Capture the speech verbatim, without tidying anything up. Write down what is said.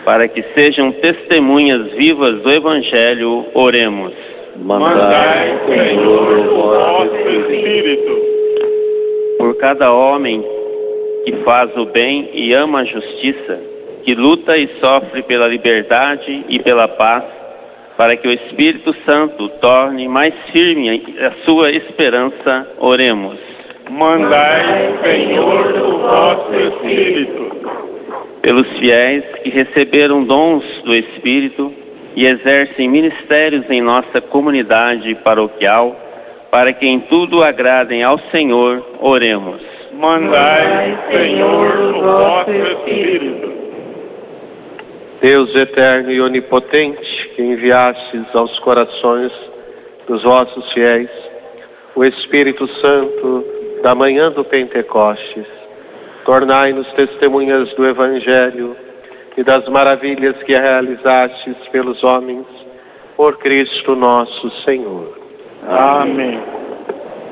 para que sejam testemunhas vivas do Evangelho, oremos. Mandai, Senhor, o vosso Espírito. Por cada homem que faz o bem e ama a justiça, que luta e sofre pela liberdade e pela paz, para que o Espírito Santo torne mais firme a sua esperança, oremos. Mandai, Senhor, o vosso Espírito. Pelos fiéis que receberam dons do Espírito e exercem ministérios em nossa comunidade paroquial, para que em tudo agradem ao Senhor, oremos. Mandai, Senhor, o vosso Espírito. Deus eterno e onipotente, que enviastes aos corações dos vossos fiéis o Espírito Santo da manhã do Pentecostes, tornai-nos testemunhas do Evangelho e das maravilhas que realizastes pelos homens, por Cristo nosso Senhor. Amém.